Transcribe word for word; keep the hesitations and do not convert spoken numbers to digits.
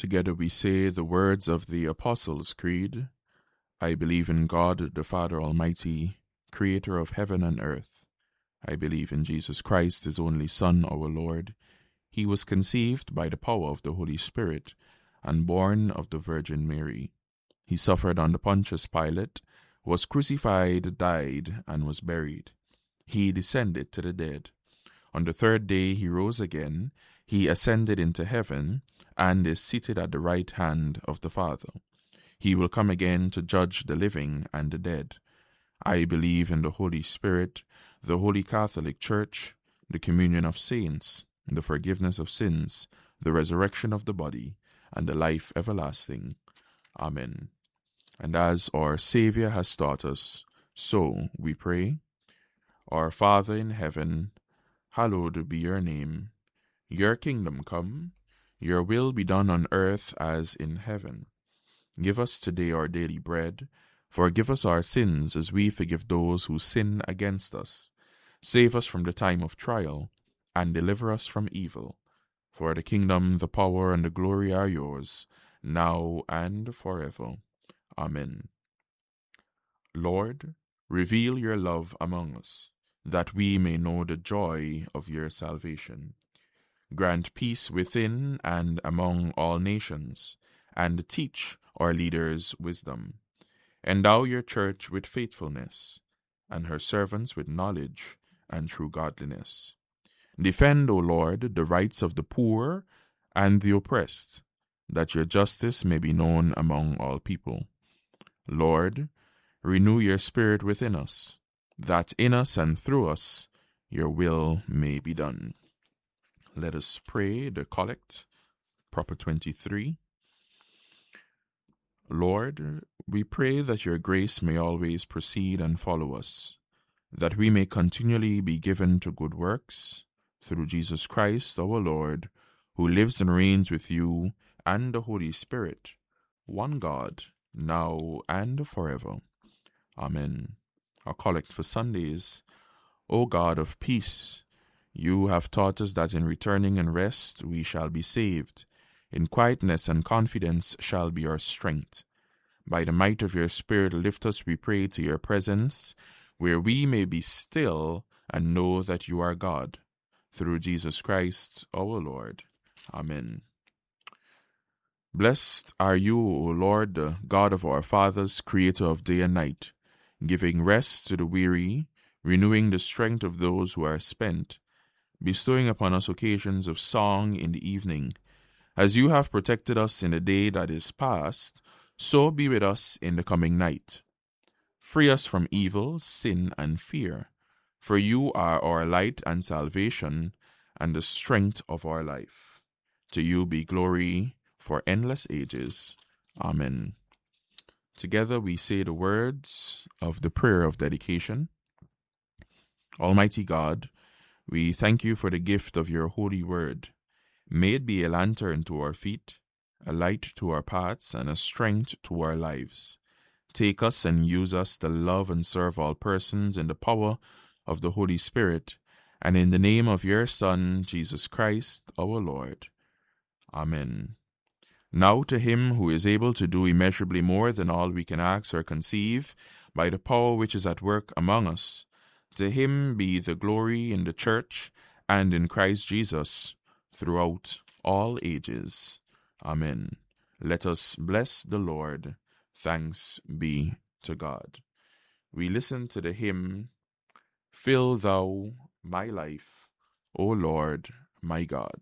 Together we say the words of the Apostles' Creed. I believe in God, the Father Almighty, creator of heaven and earth. I believe in Jesus Christ, his only Son, our Lord. He was conceived by the power of the Holy Spirit and born of the Virgin Mary. He suffered under Pontius Pilate, was crucified, died, and was buried. He descended to the dead. On the third day he rose again. He ascended into heaven and is seated at the right hand of the Father. He will come again to judge the living and the dead. I believe in the Holy Spirit, the Holy Catholic Church, the communion of saints, the forgiveness of sins, the resurrection of the body, and the life everlasting. Amen. And as our Saviour has taught us, so we pray. Our Father in heaven, hallowed be your name. Your kingdom come, your will be done on earth as in heaven. Give us today our daily bread. Forgive us our sins as we forgive those who sin against us. Save us from the time of trial, and deliver us from evil. For the kingdom, the power, and the glory are yours, now and forever. Amen. Lord, reveal your love among us, that we may know the joy of your salvation. Grant peace within and among all nations, and teach our leaders wisdom. Endow your church with faithfulness, and her servants with knowledge and true godliness. Defend, O Lord, the rights of the poor and the oppressed, that your justice may be known among all people. Lord, renew your spirit within us, that in us and through us your will may be done. Let us pray the collect, proper twenty-three. Lord, we pray that your grace may always precede and follow us, that we may continually be given to good works, through Jesus Christ our Lord, who lives and reigns with you and the Holy Spirit, one God, now and forever. Amen. Our collect for Sundays. O God of peace, you have taught us that in returning and rest we shall be saved. In quietness and confidence shall be our strength. By the might of your Spirit lift us, we pray, to your presence, where we may be still and know that you are God. Through Jesus Christ our Lord. Amen. Blessed are you, O Lord, the God of our fathers, creator of day and night, giving rest to the weary, renewing the strength of those who are spent, bestowing upon us occasions of song in the evening. As you have protected us in the day that is past, so be with us in the coming night. Free us from evil, sin, and fear, for you are our light and salvation, and the strength of our life. To you be glory for endless ages. Amen. Together we say the words of the prayer of dedication. Almighty God, we thank you for the gift of your holy word. May it be a lantern to our feet, a light to our paths, and a strength to our lives. Take us and use us to love and serve all persons in the power of the Holy Spirit, and in the name of your Son, Jesus Christ, our Lord. Amen. Now to him who is able to do immeasurably more than all we can ask or conceive, by the power which is at work among us, to him be the glory in the church and in Christ Jesus throughout all ages. Amen. Let us bless the Lord. Thanks be to God. We listen to the hymn, Fill Thou My Life, O Lord, my God.